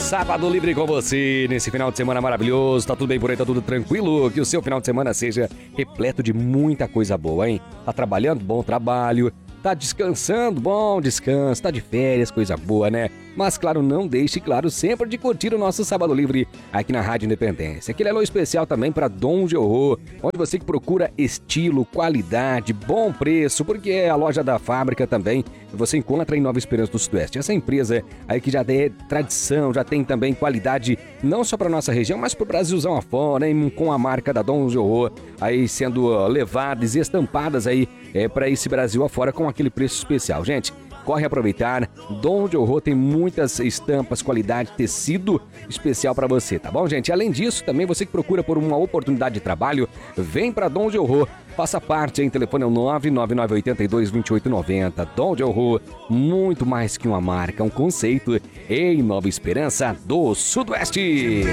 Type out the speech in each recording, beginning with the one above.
Sábado Livre com você, nesse final de semana maravilhoso. Tá tudo bem por aí, tá tudo tranquilo? Que o seu final de semana seja repleto de muita coisa boa, hein? Tá trabalhando? Bom trabalho. Tá descansando? Bom descanso. Tá de férias? Coisa boa, né? Mas, claro, não deixe, claro, sempre de curtir o nosso Sábado Livre aqui na Rádio Independência. Aquele alô especial também para Dom Georro, onde você que procura estilo, qualidade, bom preço, porque é a loja da fábrica também. Você encontra em Nova Esperança do Sudoeste. Essa empresa aí que já tem tradição, já tem também qualidade, não só para nossa região, mas para o Brasilzão afora, hein? Com a marca da Dom Georro aí sendo levadas e estampadas aí para esse Brasil afora com aquele preço especial. Gente, corre aproveitar. Dom Georro tem muitas estampas, qualidade, tecido especial para você, tá bom, gente? Além disso, também você que procura por uma oportunidade de trabalho, vem para Dom Georro. Faça parte, hein? Telefone é o 999822890. Dom Georro, muito mais que uma marca, um conceito em Nova Esperança do Sudoeste.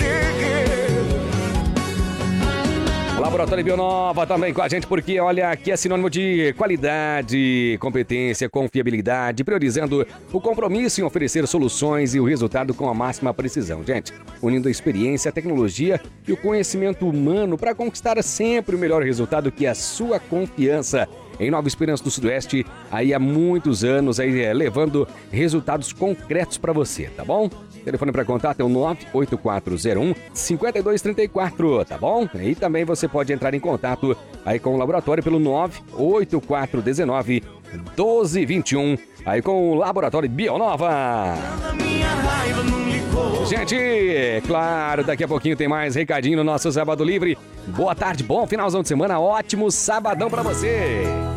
Laboratório Bionova também com a gente, porque olha, aqui é sinônimo de qualidade, competência, confiabilidade, priorizando o compromisso em oferecer soluções e o resultado com a máxima precisão. Gente, unindo a experiência, a tecnologia e o conhecimento humano para conquistar sempre o melhor resultado, que é a sua confiança. Em Nova Esperança do Sudoeste, aí há muitos anos, aí levando resultados concretos para você, tá bom? Telefone para contato é o 98401-5234, tá bom? E também você pode entrar em contato aí com o laboratório pelo 98419-1221, aí com o Laboratório Bionova. Gente, claro, daqui a pouquinho tem mais recadinho no nosso Sábado Livre. Boa tarde, bom finalzão de semana, ótimo sabadão pra você.